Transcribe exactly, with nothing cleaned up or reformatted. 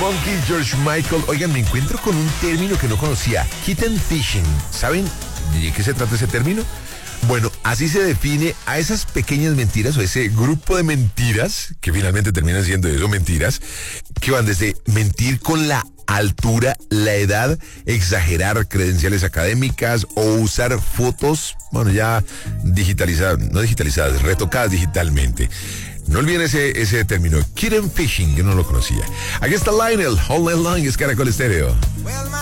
Monkeys, George Michael. Oigan, me encuentro con un término que no conocía, kitten fishing. ¿Saben de qué se trata ese término? Bueno, así se define a esas pequeñas mentiras o ese grupo de mentiras, que finalmente terminan siendo eso, mentiras, que van desde mentir con la altura, la edad, exagerar credenciales académicas o usar fotos, bueno, ya digitalizadas, no digitalizadas, retocadas digitalmente. No olviden ese, ese término, kitten fishing, yo no lo conocía. Aquí está Lionel, All Night Long, es Caracol Estéreo.